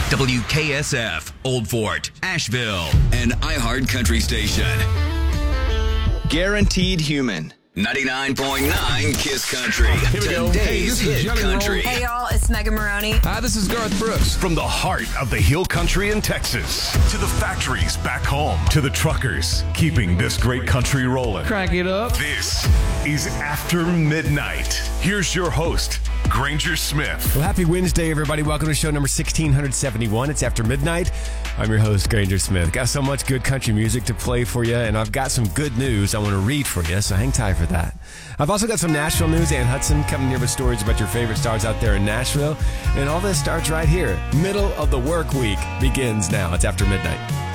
WKSF, Old Fort, Asheville, an iHeart Country station. Guaranteed Human. 99.9 Kiss Country. Here we go. Today's Hey, this is hit Jelly Roll. country. Hey y'all, it's Megan Maroney. Hi, this is Garth Brooks. From the heart of the Hill Country in Texas to the factories back home to the truckers keeping this great country rolling. Crank it up. This is After Midnight. Here's your host, Granger Smith. Well, happy Wednesday, everybody. Welcome to show number 1671. It's After Midnight. I'm your host, Granger Smith. Got so much good country music to play for you, and I've got some good news I want to read for you, so hang tight for that. I've also got some Nashville news. Ann Hudson coming here with stories about your favorite stars out there in Nashville. And all this starts right here. Middle of the work week begins now. It's After Midnight.